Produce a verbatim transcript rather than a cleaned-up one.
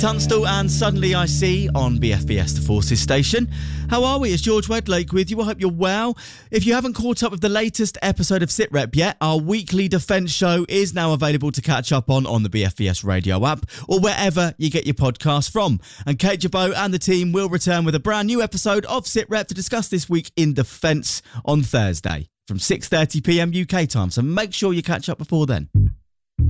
Tunstall and Suddenly I See on B F B S The Forces station. How are we? It's George Wedlake with you. I hope you're well. If you haven't caught up with the latest episode of SitRep yet, our weekly defence show is now available to catch up on on the B F B S radio app or wherever you get your podcasts from. And Kate Jabot and the team will return with a brand new episode of SitRep to discuss this week in defence on Thursday from six thirty p m U K time. So make sure you catch up before then.